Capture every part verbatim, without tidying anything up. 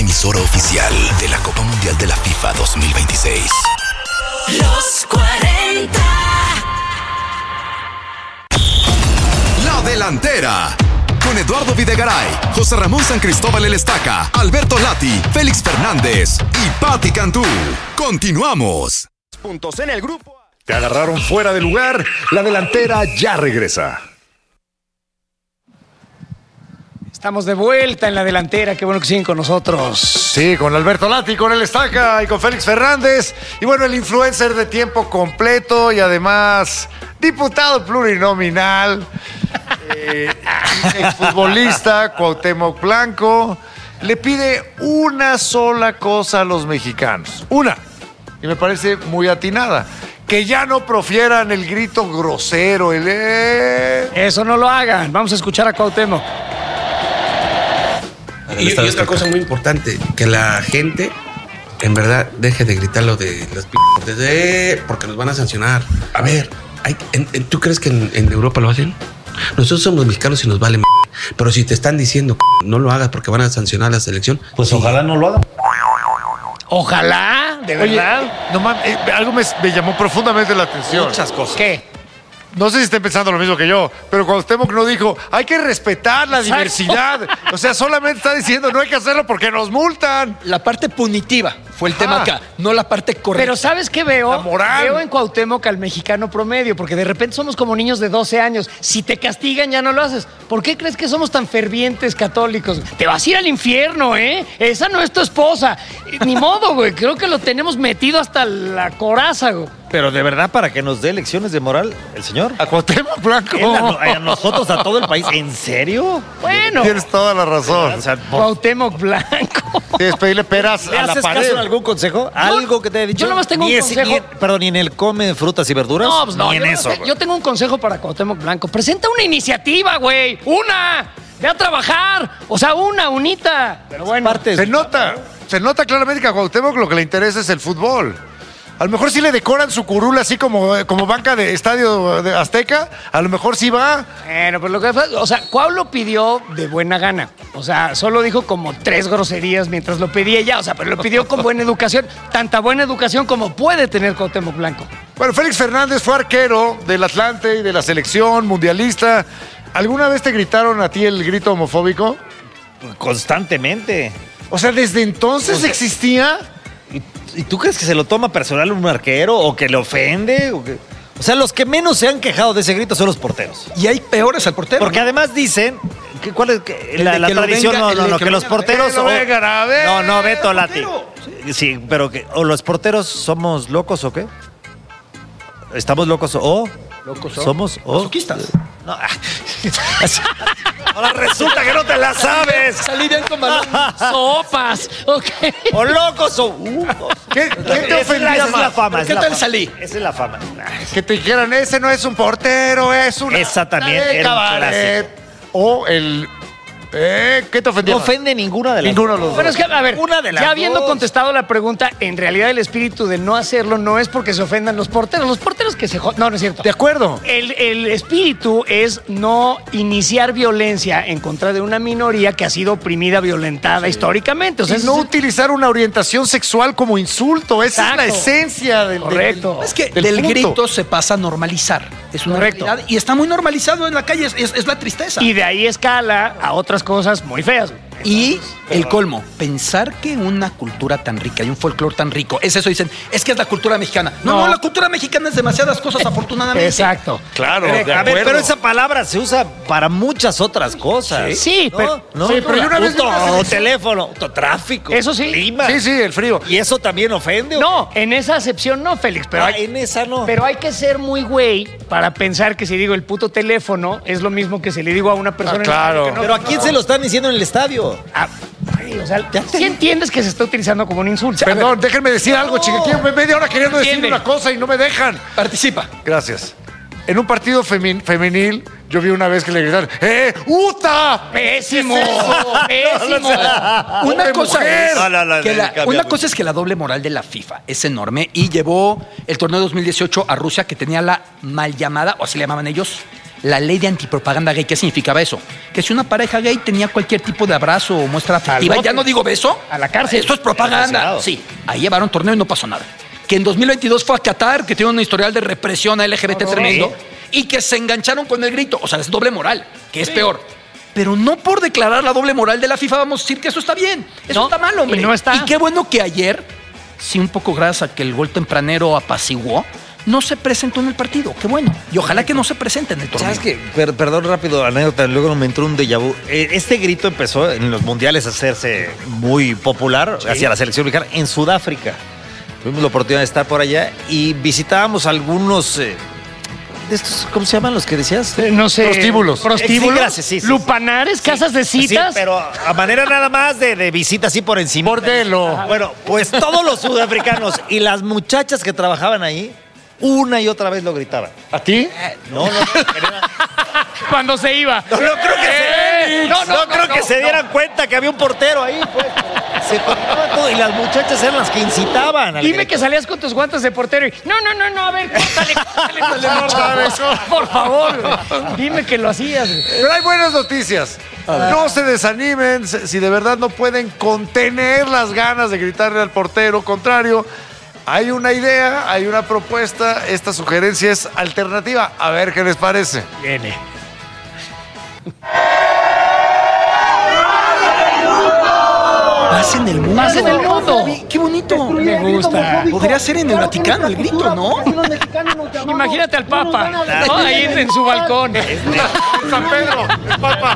emisora oficial de la Copa Mundial de la FIFA dos mil veintiséis. Los cuarenta. La Delantera. Con Eduardo Videgaray, José Ramón San Cristóbal El Estaca, Alberto Lati, Félix Fernández y Pati Cantú. Continuamos. Puntos en el grupo. Te agarraron fuera de lugar. La Delantera ya regresa. Estamos de vuelta en La Delantera. Qué bueno que siguen con nosotros. Sí, con Alberto Lati, con El Estaca y con Félix Fernández. Y bueno, el influencer de tiempo completo y además diputado plurinominal. Eh, exfutbolista Cuauhtémoc Blanco le pide una sola cosa a los mexicanos, una, y me parece muy atinada: que ya no profieran el grito grosero, el eh. Eso no lo hagan. Vamos a escuchar a Cuauhtémoc. Y, y otra cosa muy importante, que la gente en verdad deje de gritar lo de las p***, de, porque nos van a sancionar. A ver, hay, en, en, ¿tú crees que en, en Europa lo hacen? Nosotros somos mexicanos y nos vale m***. Pero si te están diciendo no lo hagas porque van a sancionar la selección, pues sí. Ojalá no lo hagan. Ojalá, de verdad. Oye, no mames, eh, algo me, me llamó profundamente la atención. Muchas cosas. ¿Qué? No sé si estén pensando lo mismo que yo, pero Cuauhtémoc no dijo, hay que respetar la Exacto. diversidad. O sea, solamente está diciendo, no hay que hacerlo porque nos multan. La parte punitiva fue el Ah. tema acá, no la parte correcta. Pero ¿sabes qué veo? La moral. Veo en Cuauhtémoc al mexicano promedio, porque de repente somos como niños de doce años. Si te castigan, ya no lo haces. ¿Por qué crees que somos tan fervientes católicos? Te vas a ir al infierno, ¿eh? Esa no es tu esposa. Ni modo, güey. Creo que lo tenemos metido hasta la coraza, güey. Pero de verdad, para que nos dé lecciones de moral, el señor. A Cuauhtémoc Blanco. Él, a, a nosotros, a todo el país. ¿En serio? Bueno. Tienes toda la razón. O sea, por- Cuauhtémoc Blanco. Tienes que pedirle peras ¿Le a la haces pared. caso en algún consejo? ¿Algo que te haya dicho? yo nomás tengo Ni un ese- consejo. ni en- perdón, ni en el come frutas y verduras. No, pues no. Ni en yo, eso. no sé. Yo tengo un consejo para Cuauhtémoc Blanco. Presenta una iniciativa, güey. ¡Una! Ve a trabajar. O sea, una, unita. Pero bueno. Partes. Se nota, se nota claramente que a Cuauhtémoc lo que le interesa es el fútbol. A lo mejor sí le decoran su curul así como, como banca de estadio de Azteca. A lo mejor sí va. Bueno, pero lo que fue, o sea, Cuau lo pidió de buena gana. O sea, solo dijo como tres groserías mientras lo pedía ya. O sea, pero lo pidió con buena educación. Tanta buena educación como puede tener Cuauhtémoc Blanco. Bueno, Félix Fernández fue arquero del Atlante y de la selección mundialista. ¿Alguna vez te gritaron a ti el grito homofóbico? Constantemente. O sea, ¿desde entonces existía? ¿Y, y tú crees que se lo toma personal un arquero o que le ofende? O, que- o sea, los que menos se han quejado de ese grito son los porteros. Y hay peores al portero. Porque ¿no? además dicen, que, ¿cuál es que- El la, de la que lo tradición? venga- no, el no, de no, que que lo los venga- porteros... que lo o- vengan a ver, no, no, Beto el Lati. portero. Sí, sí, pero que... ¿O los porteros somos locos o qué? ¿Estamos locos o...? Locos, ¿no? ¿Somos o...? Masoquistas. No. Ahora resulta que no te la sabes. Salí bien con balón. Sopas. Ok. O locos o... Uh, ¿Qué, qué te esa, es la, ofendía esa es la más? fama. ¿Pero es qué la tal fama. salí? Esa es la fama. Que te dijeran, ese no es un portero, es una... Esa también de era un cabaret. O el... Eh, ¿Qué te ofendía No más? ofende ninguna de las Ninguno de los Bueno, dos. es que, a ver, Una de las ya habiendo dos. contestado la pregunta, en realidad el espíritu de no hacerlo no es porque se ofendan los porteros. Los porteros que se... jo- No, no es cierto. De acuerdo. El, el espíritu es no iniciar violencia en contra de una minoría que ha sido oprimida, violentada históricamente. O sea, Y es- no utilizar una orientación sexual como insulto. Esa Exacto. es la esencia del... Correcto. del- Es que del del punto. grito se pasa a normalizar. Es una Correcto. realidad. Y está muy normalizado en la calle. Es, es- es la tristeza. Y de ahí escala a otras cosas muy feas. güey. Y el colmo, pensar que una cultura tan rica y un folclore tan rico, es eso, dicen, es que es la cultura mexicana. No, No. no, la cultura mexicana es demasiadas cosas, afortunadamente. Exacto. Claro, Eh, de a ver, acuerdo. pero esa palabra se usa para muchas otras cosas. Sí, ¿no? pero- ¿No? sí, pero yo una vez vi Auto- una o selección- teléfono, autotráfico. Eso sí. Clima. Sí, sí, el frío. ¿Y eso también ofende? o No, en esa acepción no, Félix, pero qué? Ah, hay, en esa no. pero hay que ser muy güey para pensar que si digo el puto teléfono es lo mismo que si le digo a una persona. Ah, en la calle claro. que no. Pero ¿a quién se lo están diciendo en el estadio? Ah, güey, o sea, sí entiendes que se está utilizando como un insulto. Perdón, déjenme decir algo, chica. Llevo media hora queriendo decir Entiende. una cosa y no me dejan. Participa. Gracias. En un partido femin- femenil, yo vi una vez que le gritaron, ¡eh, Uta! Pésimo, ¿Qué es eso? pésimo. Una Pobre cosa, mujer. es No, no, no, que no, la, cambia una mucho. cosa es que la doble moral de la FIFA es enorme y llevó el torneo dos mil dieciocho a Rusia, que tenía la mal llamada, o así le llamaban ellos, la ley de antipropaganda gay. ¿Qué significaba eso? Que si una pareja gay tenía cualquier tipo de abrazo o muestra afectiva, ya no digo beso, a la cárcel. Esto es propaganda. Sí, ahí llevaron torneo y no pasó nada. Que en dos mil veintidós fue a Qatar, que tiene un historial de represión a L G B T no, tremendo, no. y que se engancharon con el grito. O sea, es doble moral, que es peor. Pero no por declarar la doble moral de la FIFA vamos a decir que eso está bien. Eso No, está mal, hombre. y no está. Y qué bueno que ayer, sí, un poco gracias a que el gol tempranero apaciguó, no se presentó en el partido. Qué bueno. Y ojalá que no se presente en el torneo. ¿Sabes qué? Per- perdón, rápido, anécdota, luego me entró un déjà vu. Eh, Este grito empezó en los mundiales a hacerse muy popular hacia la selección mexicana en Sudáfrica. Tuvimos la oportunidad de estar por allá y visitábamos algunos eh, de estos, ¿cómo se llaman los que decías? Eh, No sé. Prostíbulos. Prostíbulos. Sí, gracias, sí, sí, Lupanares, casas de citas. Sí, pero a manera nada más de, de visita así por encima. Bordelo. Bueno, pues todos los sudafricanos y las muchachas que trabajaban ahí, una y otra vez lo gritaban. ¿A ti? No, no, no. era- Cuando se iba. No, no creo que se, Eh, no, no, creo que se dieran cuenta que había un portero ahí, pues. Se coordinaba todo y las muchachas eran las que incitaban. al Dime grito. que salías con tus guantes de portero y... No, no, no, no, a ver, córtale, córtale, córtale, por favor, güey. Dime que lo hacías, güey. Pero hay buenas noticias. No se desanimen si si de verdad no pueden contener las ganas de gritarle al portero. Contrario, hay una idea, hay una propuesta. Esta sugerencia es alternativa. A ver qué les parece. Viene. Paz en el mundo. Paz en el mundo. Qué bonito. Me gusta. Podría ser en el Vaticano el grito, ¿no? Imagínate al Papa, ¿no? Ahí en, en su balcón. San Pedro, el Papa.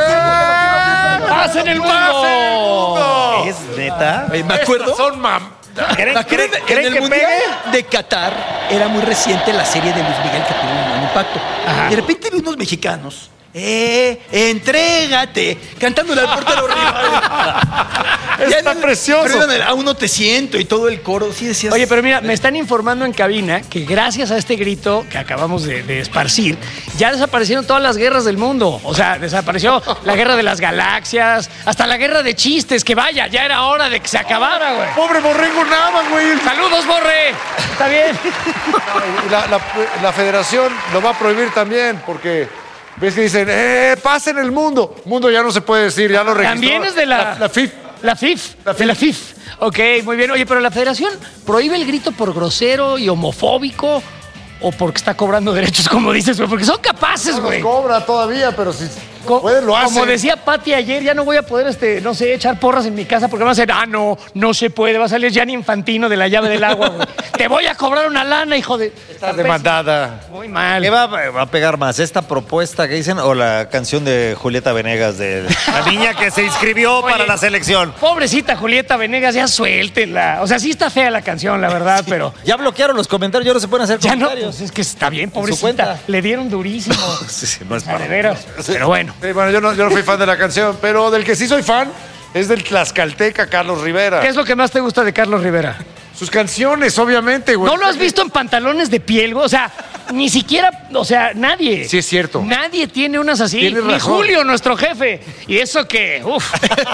¡Paz en el mundo! ¿Es neta? Eh, Me acuerdo. Son mam. ¿Creen, ¿Me acuerdo creen- en creen el que Mundial pegue? de Qatar era muy reciente la serie de Luis Miguel que tuvo un buen impacto. De repente vi unos mexicanos. ¡Eh! ¡Entrégate! Cantándole al portero rival. Está precioso. Pero eran el, aún no te siento y todo el coro. Sí decías. Oye, pero mira, me están informando en cabina que gracias a este grito que acabamos de, de esparcir, ya desaparecieron todas las guerras del mundo. O sea, desapareció la guerra de las galaxias, hasta la guerra de chistes, que vaya, ya era hora de que se acabara, güey. Pobre Borrego Nava, güey. ¡Saludos, Borre! ¿Está bien? Y La, la- la federación lo va a prohibir también porque ves que dicen, ¡eh, paz en el mundo! Mundo ya no se puede decir, ya lo registró. También es de la... La, la F I F. La F I F. La De la F I F. Ok, muy bien. Oye, pero la federación prohíbe el grito por grosero y homofóbico o porque está cobrando derechos, como dices, güey. Porque son capaces, No güey. nos cobra todavía, pero si Co- pueden, lo hacen. Como decía Pati ayer, ya no voy a poder, este, no sé, echar porras en mi casa porque van a ser, ah, no, no se puede, va a salir Gianni Infantino de la llave del agua, güey. Te voy a cobrar una lana, hijo de... Estás demandada. Muy mal. ¿Qué va, va a pegar más? ¿Esta propuesta que dicen o la canción de Julieta Venegas de la niña que se inscribió Oye, para la selección? Pobrecita Julieta Venegas, ya suéltenla. O sea, sí está fea la canción, la verdad, pero... Ya bloquearon los comentarios, ya no se pueden hacer Ya no, comentarios. pues es que está bien, su pobrecita. cuenta. Le dieron durísimo. Sí, sí, no es O sea, para- de veras. Pero bueno. Sí, bueno, yo no, yo no fui fan de la canción, pero del que sí soy fan es del tlaxcalteca Carlos Rivera. ¿Qué es lo que más te gusta de Carlos Rivera? Sus canciones, obviamente, güey. ¿No lo has visto en pantalones de piel, güey? O sea, ni siquiera, o sea, nadie. Sí, es cierto. Nadie tiene unas así. Tienes Ni razón. Julio, nuestro jefe. Y eso que, uff.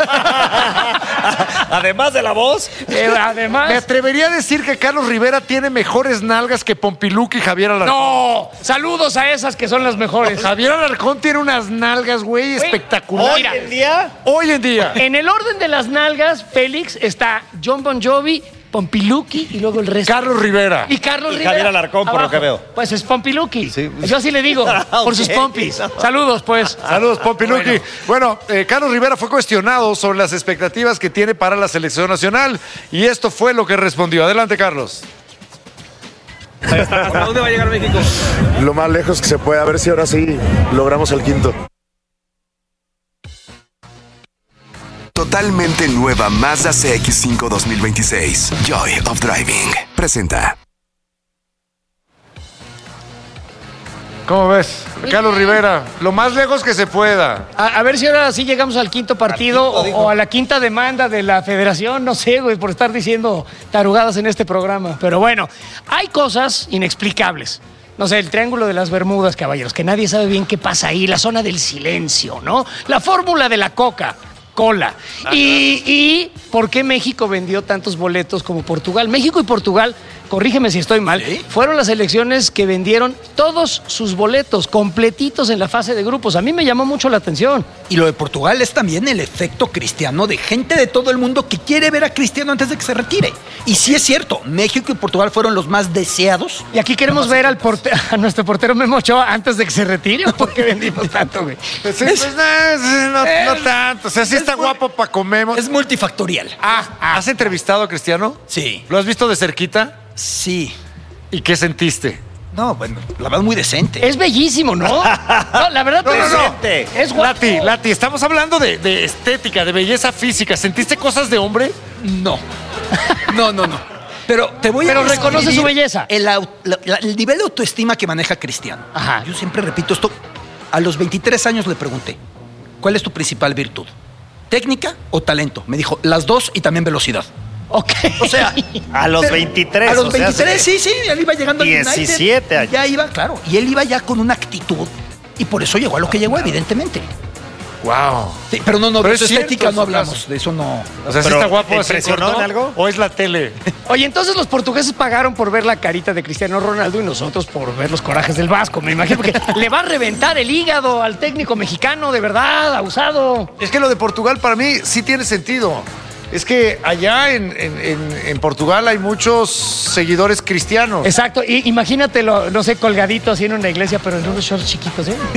Además de la voz. Eh, además. Me atrevería a decir que Carlos Rivera tiene mejores nalgas que Pompiluca y Javier Alarcón. No, saludos a esas que son las mejores. Javier Alarcón tiene unas nalgas, güey, espectaculares. Mira, día? Hoy en día. en el orden de las nalgas, Félix, está John Bon Jovi, Pompiluki y luego el resto. Carlos Rivera. Y Carlos Y Rivera. Javier Alarcón, por lo abajo. que veo. Pues es Pompiluki. Sí. Yo así le digo, por sus Ok. pompis. Saludos, pues. Saludos, Pompiluki. Bueno, eh, Carlos Rivera fue cuestionado sobre las expectativas que tiene para la selección nacional y esto fue lo que respondió. Adelante, Carlos. ¿Hasta dónde va a llegar México? Lo más lejos que se puede, a ver si ahora sí logramos el quinto. Totalmente nueva Mazda C X cinco dos mil veintiséis. Joy of Driving. Presenta. ¿Cómo ves? Carlos Rivera, lo más lejos que se pueda. A, a ver si ahora sí llegamos al quinto partido quinto, o- dijo. o, a la quinta demanda de la federación, no sé, güey, por estar diciendo tarugadas en este programa. Pero bueno, hay cosas inexplicables. No sé, el Triángulo de las Bermudas, caballeros, que nadie sabe bien qué pasa ahí, la zona del silencio, ¿no? La fórmula de la coca. Cola. Y, y por qué México vendió tantos boletos como Portugal. México y Portugal corrígeme si estoy mal, ¿Sí? fueron las selecciones que vendieron todos sus boletos completitos en la fase de grupos. A mí me llamó mucho la atención. Y lo de Portugal es también el efecto Cristiano de gente de todo el mundo que quiere ver a Cristiano antes de que se retire. Y sí es cierto, México y Portugal fueron los más deseados. Y aquí queremos ver al porte- a nuestro portero Memo Ochoa antes de que se retire. ¿Por qué vendimos tanto, güey? Pues, pues, no, no, no tanto. O sea, sí está muy- guapo para comer. Es multifactorial. Ah, ¿has entrevistado a Cristiano? Sí. ¿Lo has visto de cerquita? Sí. ¿Y qué sentiste? No, bueno, la verdad muy decente. Es bellísimo, ¿no? No, la verdad No, no, no. decente. Es guapo. Lati, Lati, estamos hablando de, de estética, de belleza física. ¿Sentiste cosas de hombre? No. No, no, no. Pero te voy Pero a reconoce describir su belleza. El, au- la- la- el nivel de autoestima que maneja Cristiano. Ajá. Yo siempre repito esto. A los veintitrés años le pregunté, ¿cuál es tu principal virtud? ¿Técnica o talento? Me dijo, las dos y también velocidad. Ok. O sea, A los pero- veintitrés. A los o sea, veintitrés, hace sí, sí, él iba llegando al United. diecisiete años. Ya iba, claro. Y él iba ya con una actitud. Y por eso llegó a lo que llegó, evidentemente. Wow. Sí, pero no, no, Pero de es su cierto, estética en no su hablamos. caso. De eso no. O sea, ¿sí Pero, está guapo? ¿te así impresionó corto? en algo? ¿O es la tele? Oye, entonces los portugueses pagaron por ver la carita de Cristiano Ronaldo y nosotros por ver los corajes del Vasco, me imagino, porque le va a reventar el hígado al técnico mexicano, de verdad, abusado. Es que lo de Portugal para mí sí tiene sentido. Es que allá en, en- en- en Portugal hay muchos seguidores cristianos. Exacto, y imagínatelo, no sé, colgadito así en una iglesia, pero en unos shorts chiquitos, ¿eh?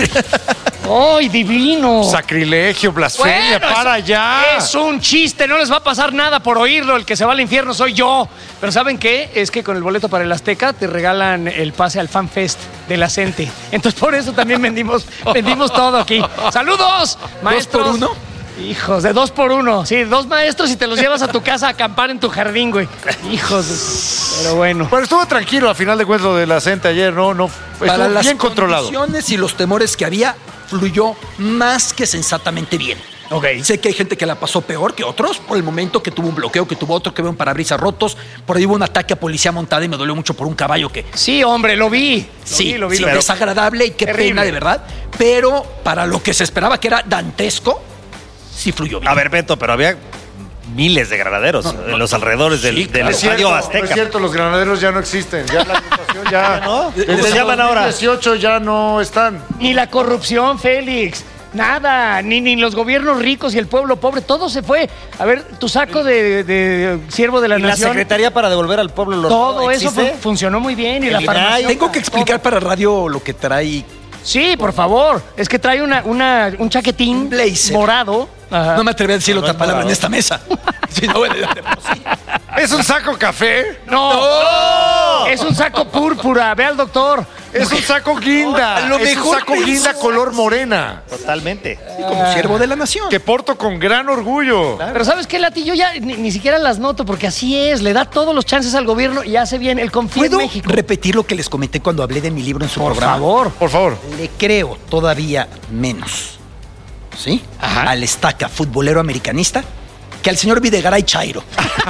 ¡Ay, divino! Sacrilegio, blasfemia, Bueno, para es- allá. Es un chiste, no les va a pasar nada por oírlo. El que se va al infierno soy yo. Pero ¿saben qué? Es que con el boleto para el Azteca te regalan el pase al Fan Fest de la Cente. Entonces por eso también vendimos, vendimos todo aquí. ¡Saludos! Maestros. por uno? Hijos, de dos por uno. Sí, dos maestros y te los llevas a tu casa a acampar en tu jardín, güey. Hijos. de- Pero bueno. Bueno, estuvo tranquilo a final de cuentas lo de la Cente ayer, ¿no? no Para estuvo las bien controlado. condiciones y los temores que había, fluyó más que sensatamente bien. Ok. Sé que hay gente que la pasó peor que otros por el momento que tuvo un bloqueo, que tuvo otro que veo un parabrisas rotos. Por ahí hubo un ataque a policía montada y me dolió mucho por un caballo que Sí, hombre, lo vi. Lo sí, vi, lo vi, sí, lo vi. desagradable y qué Terrible. pena de verdad. Pero para lo que se esperaba que era dantesco, sí fluyó bien. A ver, Beto, pero había miles de granaderos en los alrededores del, Sí, del claro. Es Estadio cierto, Azteca. es cierto, los granaderos ya no existen. Ya la agrupación ya. no? desde ¿Cómo se llaman ahora? dos mil dieciocho ya no están. Ni la corrupción, Félix. Nada, ni, ni los gobiernos ricos y el pueblo pobre, todo se fue. A ver, tu saco de, de siervo de la ¿Y la nación. Secretaría para devolver al pueblo los Todo eso existe? fu- funcionó muy bien. Y El la I N A I. farmacia. Tengo que explicar para radio lo que trae. Sí, por favor. Es que trae una, una, un chaquetín Un blazer. morado. Ajá. No me atreví a decir No, no otra es palabra morado. en esta mesa. Sí, no, bueno, de por sí. ¿Es un saco café? No, es un saco púrpura. Ve al doctor. Es un saco guinda. A lo es mejor un saco pensó- guinda color morena. Totalmente. Y como siervo de la nación. Que porto con gran orgullo. Pero ¿sabes qué, Lati? Yo ya ni, ni siquiera las noto porque así es. Le da todos los chances al gobierno y hace bien. El confía en ¿Puedo México. repetir lo que les comenté cuando hablé de mi libro en su Por programa? favor. Por favor. Le creo todavía menos, ¿sí? Ajá. Al estaca futbolero americanista que al señor Videgaray Chairo.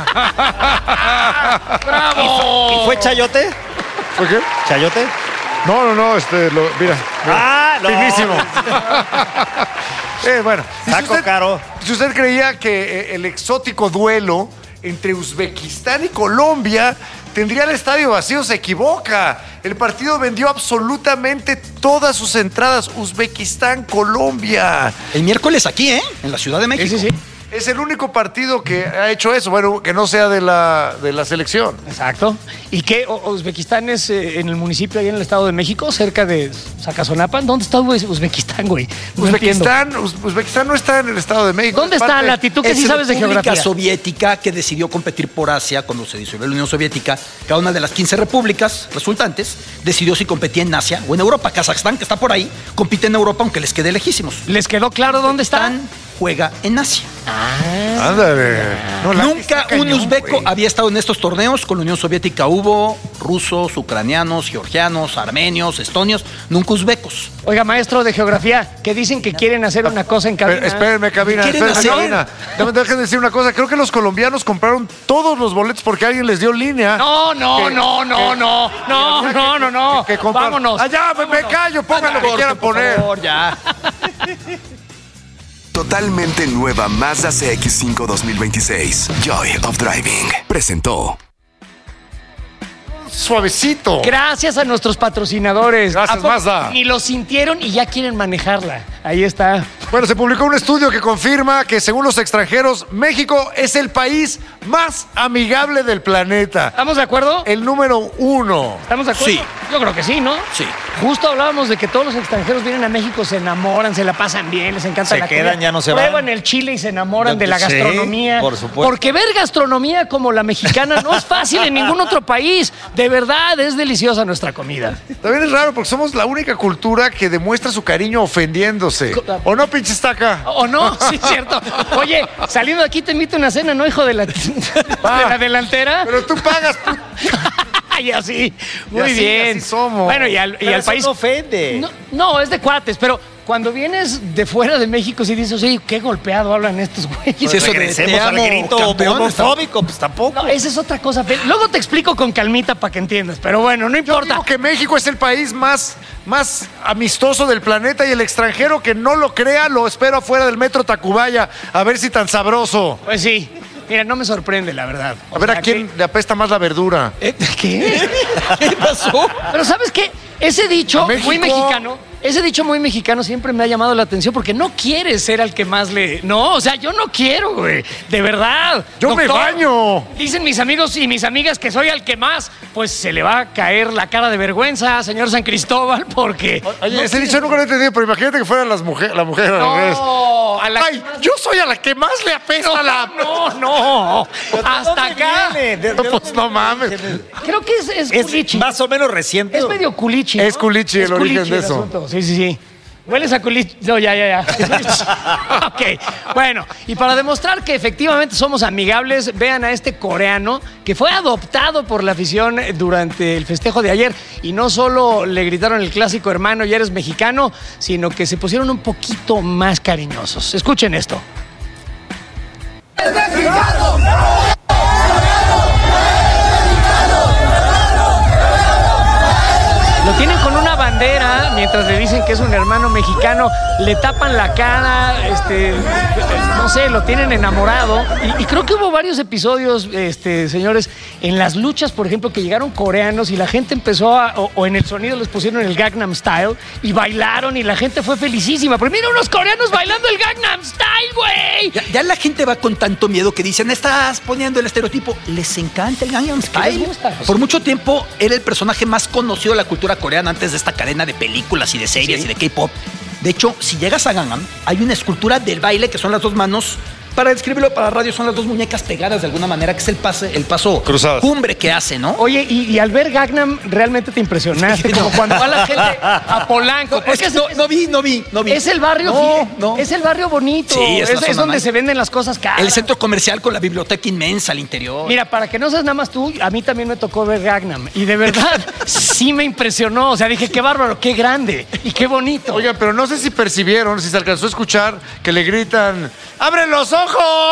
¡Bravo! ¿Y fue Chayote? ¿Por qué? ¿Chayote? No, no, no, este, lo, mira. mira. Ah, no. Finísimo. Eh, bueno, si Saco usted, caro. si usted creía que eh, el exótico duelo entre Uzbekistán y Colombia tendría el estadio vacío, se equivoca. El partido vendió absolutamente todas sus entradas. Uzbekistán-Colombia. El miércoles aquí, ¿eh? En la Ciudad de México. Sí, sí, sí. Es el único partido que ha hecho eso, bueno, que no sea de la, de la selección. Exacto. ¿Y qué? O- ¿Uzbekistán es eh, en el municipio, ahí en el Estado de México, cerca de Zacazonapan? ¿Dónde está Uz- Uzbekistán, güey? No entiendo. Uzbekistán, Uz- Uzbekistán no está en el Estado de México. ¿Dónde es está, parte- Lati? Tú que sí Es sabes de República geografía. Soviética que decidió competir por Asia cuando se disolvió la Unión Soviética. Cada una de las quince repúblicas resultantes decidió si competía en Asia o en Europa. Kazajstán, que está por ahí, compite en Europa aunque les quede lejísimos. ¿Les quedó claro dónde están? Uzbekistán juega en Asia. Ándale. No, Lati Nunca está un cañón, uzbeco güey. había estado en estos torneos. Con la Unión Soviética hubo rusos, ucranianos, georgianos, armenios, estonios, nunca uzbecos. Oiga, maestro de geografía, que dicen que quieren hacer una cosa en cabina. Pero, espérenme, cabina, ¿Qué quieren espérenme, hacer? cabina. Dame- Déjenme decir una cosa. Creo que los colombianos compraron todos los boletos porque alguien les dio línea. No, no, Que- no, no, que- no, no, que- no, no, no. que comprar- Vámonos. Allá, me, me callo, pongan lo que quieran poner. Por favor, ya. Totalmente nueva Mazda C X cinco dos mil veintiséis. Joy of Driving. Presentó. suavecito. Gracias a nuestros patrocinadores. Gracias, ¿A poco Mazda. Ni lo sintieron y ya quieren manejarla. Ahí está. Bueno, se publicó un estudio que confirma que según los extranjeros, México es el país más amigable del planeta. ¿Estamos de acuerdo? El número uno. ¿Estamos de acuerdo? Sí. Yo creo que sí, ¿no? Sí. Justo hablábamos de que todos los extranjeros vienen a México, se enamoran, se la pasan bien, les encanta Se la quedan, comida. ya no se van. Prueban el chile y se enamoran de la Sí, gastronomía. por supuesto. Porque ver gastronomía como la mexicana no es fácil en ningún otro país. De verdad, es deliciosa nuestra comida. También es raro porque somos la única cultura que demuestra su cariño ofendiéndose. ¿O no, pinche estaca? ¿O no? Sí, es cierto. Oye, saliendo de aquí te invito a una cena, ¿no, hijo de la, de la delantera? Pero tú pagas. Y así. Muy así- bien. así somos. Bueno, y al, y Pero al eso país. no ofende. No, no, es de cuates, pero cuando vienes de fuera de México, sí dices, oye, qué golpeado hablan estos güeyes. Sí, eso de Regresemos te al amo, grito campeón, homofóbico, pues tampoco. No, esa es otra cosa. Pero luego te explico con calmita para que entiendas. Pero bueno, no Yo importa. digo que México es el país más, más amistoso del planeta y el extranjero que no lo crea lo espero afuera del metro Tacubaya a ver si tan sabroso. Pues sí. Mira, no me sorprende, la verdad. O A ver sea, a quién que- le apesta más la verdura. ¿Eh? ¿Qué? ¿Qué pasó? Pero ¿sabes qué? Ese dicho A México. muy mexicano, ese dicho muy mexicano siempre me ha llamado la atención porque no quieres ser al que más le... No, o sea, yo no quiero, güey. De verdad. Yo me baño. Dicen mis amigos y mis amigas que soy al que más, pues se le va a caer la cara de vergüenza, señor San Cristóbal, porque... Oye, no ese quiere- dicho nunca lo he entendido, pero imagínate que fuera las mujer, la mujer al revés. No, a la Ay, yo soy a la que más le apesta la... No, no. Hasta acá. ¿De- de No, dónde pues no mames. Creo que es, es, Es culichi. más o menos reciente. Es medio culichi. ¿no? Es culichi el origen de eso. asunto. Sí, sí, sí. Hueles a culichi. No, ya, ya, ya. Ok. Bueno, y para demostrar que efectivamente somos amigables, vean a este coreano que fue adoptado por la afición durante el festejo de ayer. Y no solo le gritaron el clásico hermano, ya eres mexicano, sino que se pusieron un poquito más cariñosos. Escuchen esto. Lo tienen con una bandera mientras le dicen que es un hermano mexicano, le tapan la cara, este, no sé, lo tienen enamorado. Y, y creo que hubo varios episodios, este, señores, en las luchas, por ejemplo, que llegaron coreanos y la gente empezó a, o, o en el sonido les pusieron el Gangnam Style y bailaron y la gente fue felicísima. Pero mira unos coreanos bailando el Gangnam Style, güey. Ya, ya la gente va con tanto miedo que dicen, estás poniendo el estereotipo. Les encanta el Gangnam Style. les gusta? Por mucho tiempo era el personaje más conocido de la cultura coreana antes de esta cadena de películas y de series Sí. y de K-pop. De hecho, si llegas a Gangnam, hay una escultura del baile que son las dos manos. Para describirlo para radio, son las dos muñecas pegadas de alguna manera, que es el, pase, el paso Cruzadas. cumbre que hace, ¿no? Oye, y, y al ver Gangnam realmente te impresionaste, Sí, como no. cuando va la gente a Polanco. No, porque es que es- no, no vi, no vi, no vi. Es el barrio, No, fi- no. es el barrio bonito. Sí, es es, la es zona donde nice. se venden las cosas caras. El centro comercial con la biblioteca inmensa al interior. Mira, para que no seas nada más tú, a mí también me tocó ver Gangnam. Y de verdad, sí me impresionó. O sea, dije, qué bárbaro, qué grande y qué bonito. Oigan, pero no sé si percibieron, si se alcanzó a escuchar que le gritan, ¡abre los ojos!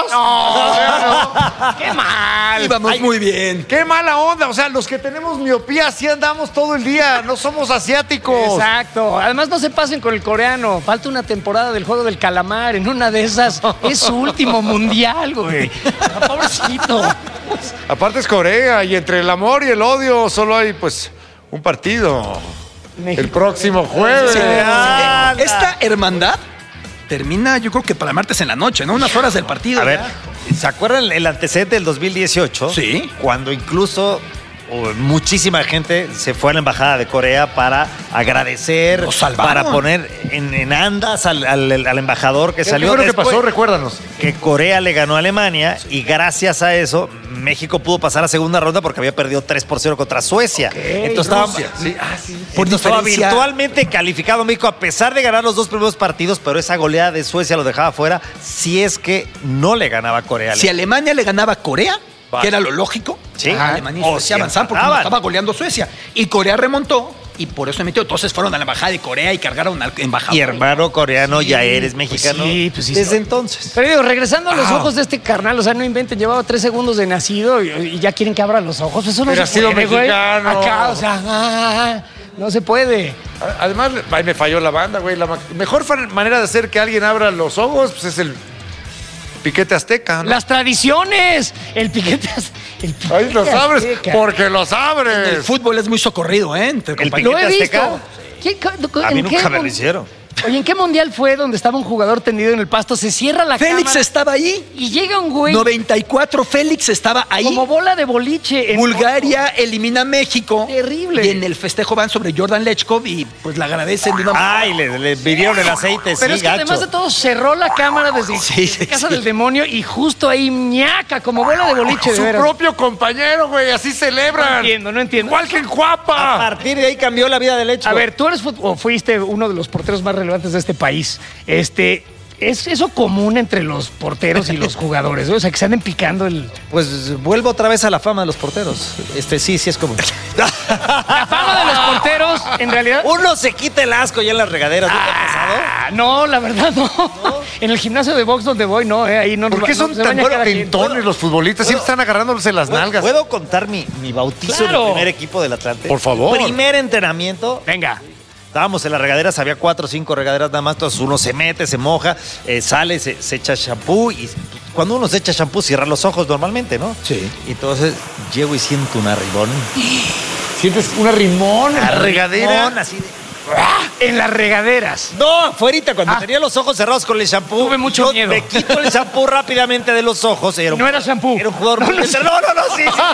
no, qué mal. íbamos muy bien. ¡Qué mala onda! O sea, los que tenemos miopía, así andamos todo el día, no somos asiáticos. Exacto. Además, no se pasen con el coreano. Falta una temporada del juego del calamar. En una de esas es su último mundial, güey. Pobrecito. Aparte es Corea y entre el amor y el odio solo hay, pues, un partido. El próximo jueves. Sí. Ah, Esta hermandad termina, yo creo que para martes en la noche, ¿no? Unas horas del partido. A ver, ya. ¿se acuerdan el antecedente del dos mil dieciocho? Sí. Cuando incluso oh, muchísima gente se fue a la embajada de Corea para agradecer, Lo salvaron. para poner en, en andas al, al- al embajador que ¿Qué salió fue lo que después, pasó? Recuérdanos. que Corea le ganó a Alemania y gracias a eso México pudo pasar a segunda ronda porque había perdido tres por cero contra Suecia. Entonces estaba, Rusia. Sí, ah, sí. Por entonces estaba diferencia- virtualmente calificado México a pesar de ganar los dos primeros partidos, pero esa goleada de Suecia lo dejaba fuera si es que no le ganaba a Corea. Si Alemania le ganaba a Corea, Vale. que era lo lógico, Sí. Alemania y O Suecia si avanzaban porque empataban. estaba goleando Suecia. Y Corea remontó y por eso se metió. Entonces fueron a la embajada de Corea y cargaron al embajador. Y hermano coreano, ya eres mexicano. sí, pues sí. Desde entonces. Pero digo, regresando a los Ah. ojos de este carnal, o sea, no inventen, llevaba tres segundos de nacido y, y ya quieren que abra los ojos. Eso no Pero se ha sido puede, güey. mexicano. Acá, o sea, ah, no se puede. Además, ay, me falló la banda, güey. La ma- mejor fa- manera de hacer que alguien abra los ojos pues, es el piquete azteca, ¿no? Las tradiciones, el piquete, az- El Ahí los Piquete abres Azteca. porque los abres. El fútbol es muy socorrido, ¿eh? Entre El compañeros. Lo he Piquete visto. Azteca. ¿Qué- A mí en qué nunca me lo mun- hicieron. Oye, ¿en qué mundial fue donde estaba un jugador tendido en el pasto? Se cierra la Félix cámara estaba ahí. y llega un güey noventa y cuatro, Félix estaba ahí. como bola de boliche. en- Bulgaria elimina a México. Terrible. Y en el festejo van sobre Jordan Lechkov y pues le agradecen de una manera. Ay, le, le pidieron el aceite, Pero sí, es que gacho. además de todo cerró la cámara desde Sí, sí, casa sí. del demonio y justo ahí ñaca, como bola de boliche, de Su veras. propio compañero, güey, así celebran. No entiendo, no entiendo. Igual que en A Cuapa. partir de ahí cambió la vida del hecho. A ver, tú eres fut- o fuiste uno de los porteros más relevantes de este país. Este, ¿es eso común entre los porteros y los jugadores? O sea, que se anden picando el... Pues vuelvo otra vez a la fama de los porteros. Este, sí, sí es como. La fama de los porteros, en realidad... Uno se quita el asco ya en las regaderas. ¿No te ha pasado? Ah, no, la verdad no. En el gimnasio de box donde voy, no, eh, ahí no nos ¿Por qué va- no son se tan baña cada quien. tentones los futbolistas? Siempre están agarrándose las ¿Puedo- nalgas. ¿Puedo contar mi, mi bautizo Claro. en el primer equipo del Atlante? Por favor. Primer entrenamiento. Venga. Estábamos en las regaderas, había cuatro o cinco regaderas nada más, entonces uno se mete, se moja, eh, sale, se, se echa shampoo y cuando uno se echa shampoo cierra los ojos normalmente, ¿no? Sí. Y entonces llego y siento un arribón. Sientes una rimón en la regadera. Arribón, así de- En las regaderas. No, afuerita, cuando Ah. tenía los ojos cerrados con el shampoo. Tuve mucho yo miedo. Me quito el shampoo rápidamente de los ojos. Era un- No era shampoo. Era un jugador muy... No, no, no, sí, sí, sí.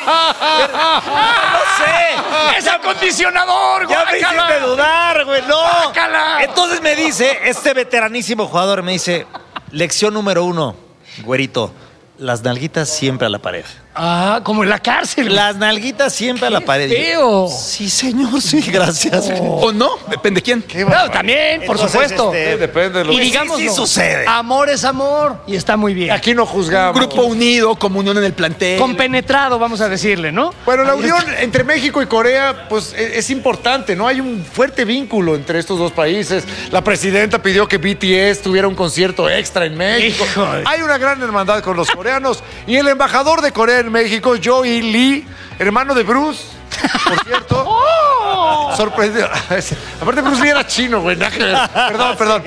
No sé. ¡Es acondicionador, Ya me guácala! hiciste dudar, güey, no. Guácala. Entonces me dice, este veteranísimo jugador me dice, lección número uno, güerito, las nalguitas siempre a la pared. Ah, como en la cárcel. Las nalguitas siempre a la pared. Y yo, feo. sí, señor, sí, gracias. ¿O no? Depende de quién. Claro, también, por Entonces, supuesto. este, Sí, depende de lo Y que... digamos, sí sucede. amor es amor y está muy bien. Aquí no juzgamos. Grupo unido, comunión en el plantel. Compenetrado, vamos a decirle, ¿no? Bueno, la unión entre México y Corea, pues e- es importante, ¿no? Hay un fuerte vínculo entre estos dos países. La presidenta pidió que B T S tuviera un concierto extra en México. Híjole. Hay una gran hermandad con los coreanos. Y el embajador de Corea en México, Joey Lee, hermano de Bruce, por cierto, sorprendió. Aparte, Bruce Lee era chino, güey. nada que ver. Perdón, perdón.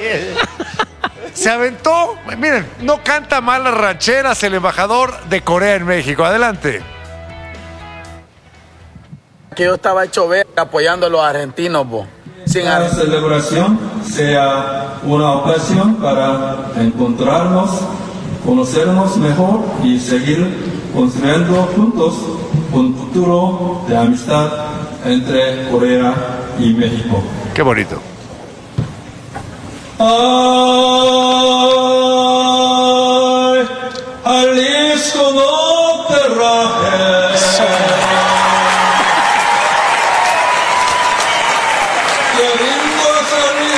Se aventó, miren, no canta mal las rancheras el embajador de Corea en México. Adelante. Que yo estaba hecho ver apoyando a los argentinos, bo. Sin La ar- celebración sea una ocasión para encontrarnos, conocernos mejor y seguir construyendo juntos un futuro de amistad entre Corea y México. Qué bonito. Ay, Jalisco, no te rajes. Qué lindo es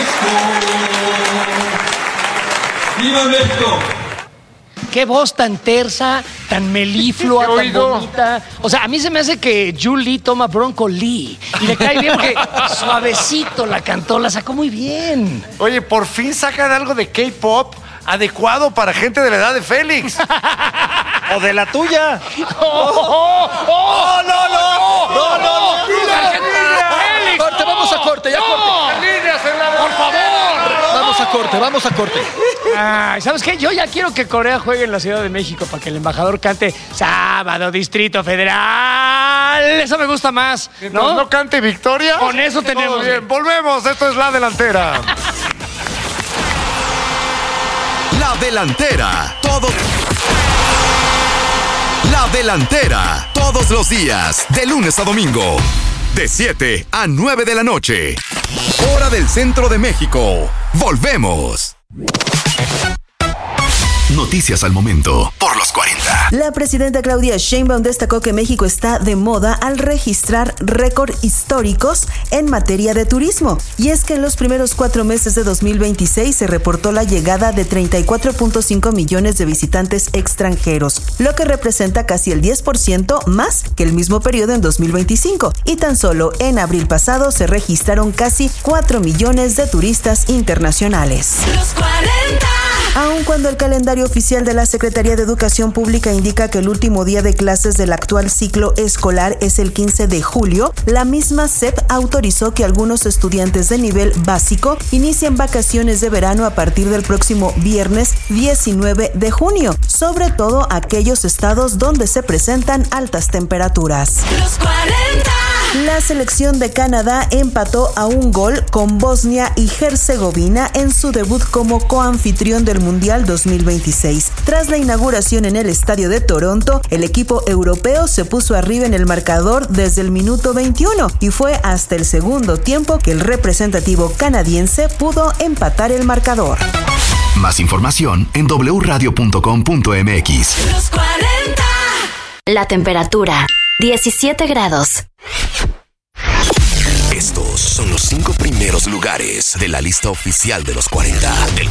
Jalisco. ¡Viva México! Qué voz tan tersa, tan meliflua, ¿Qué tan oído? bonita. O sea, a mí se me hace que Julie Lee toma Bronco Lee. Y le cae bien porque suavecito la cantó, la sacó muy bien. Oye, por fin sacan algo de K-pop adecuado para gente de la edad de Félix. O de la tuya. ¡Oh, ¡Oh, no, no! ¡No, no! Félix! Corte, vamos a corte, ya corte. Líneas en la ¡Por favor! Vamos a corte, vamos a corte. Ay, ¿sabes qué? Yo ya quiero que Corea juegue en la Ciudad de México para que el embajador cante Sábado Distrito Federal. Eso me gusta más, ¿No? ¿no? ¿No cante victoria? Con eso Todo tenemos. bien, volvemos. Esto es La Delantera. La Delantera. Todo. La Delantera. Todos los días. De lunes a domingo. De siete a nueve de la noche. Hora del centro de México. Volvemos. Noticias al momento. Por los cuarenta. La presidenta Claudia Sheinbaum destacó que México está de moda al registrar récord históricos en materia de turismo. Y es que en los primeros cuatro meses de dos mil veintiséis se reportó la llegada de treinta y cuatro punto cinco millones de visitantes extranjeros, lo que representa casi el diez por ciento más que el mismo periodo en dos mil veinticinco. Y tan solo en abril pasado se registraron casi cuatro millones de turistas internacionales. Los cuarenta. Aun cuando el calendario oficial de la Secretaría de Educación Pública indica que el último día de clases del actual ciclo escolar es el quince de julio, la misma S E P autorizó que algunos estudiantes de nivel básico inicien vacaciones de verano a partir del próximo viernes diecinueve de junio, sobre todo aquellos estados donde se presentan altas temperaturas. Los cuarenta. La selección de Canadá empató a un gol con Bosnia y Herzegovina en su debut como coanfitrión del Mundial dos mil veintiséis. Tras la inauguración en el estadio de Toronto, el equipo europeo se puso arriba en el marcador desde el minuto veintiuno y fue hasta el segundo tiempo que el representativo canadiense pudo empatar el marcador. Más información en doble u radio punto com punto m x. Los cuarenta. La temperatura, diecisiete grados. Estos son los cinco primeros lugares de la lista oficial de los cuarenta.